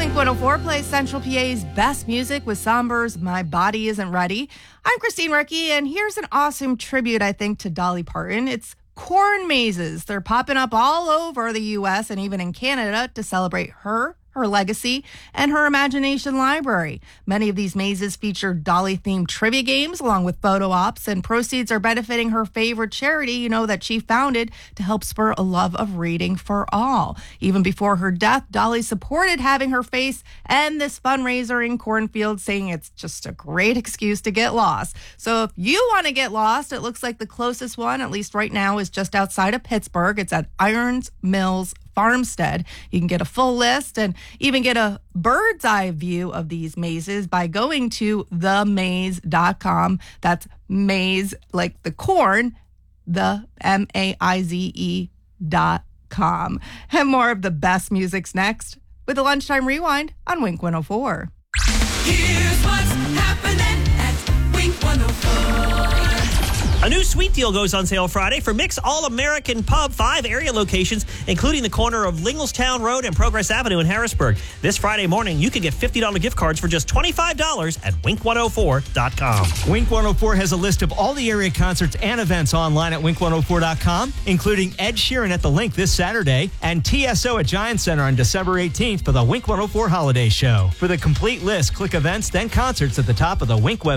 Wink 104 plays Central PA's best music with Somber's My Body Isn't Ready. I'm Christine Ricky, and here's an awesome tribute, I think, to Dolly Parton. It's corn mazes. They're popping up all over the U.S. and even in Canada to celebrate her legacy, and her imagination library. Many of these mazes feature Dolly-themed trivia games along with photo ops, and proceeds are benefiting her favorite charity, that she founded to help spur a love of reading for all. Even before her death, Dolly supported having her face and this fundraiser in cornfields, saying it's just a great excuse to get lost. So if you want to get lost, it looks like the closest one, at least right now, is just outside of Pittsburgh. It's at Irons Mills Farmstead. You can get a full list and even get a bird's eye view of these mazes by going to themaze.com. That's maze, like the corn, the MAIZE.com. And more of the best music's next with the Lunchtime Rewind on Wink 104. Here's what's happening at Wink 104. A new sweet deal goes on sale Friday for Mick's All-American Pub, 5 area locations, including the corner of Lingelstown Road and Progress Avenue in Harrisburg. This Friday morning, you can get $50 gift cards for just $25 at wink104.com. Wink 104 has a list of all the area concerts and events online at wink104.com, including Ed Sheeran at the Link this Saturday and TSO at Giant Center on December 18th for the Wink 104 Holiday Show. For the complete list, click events, then concerts at the top of the Wink website.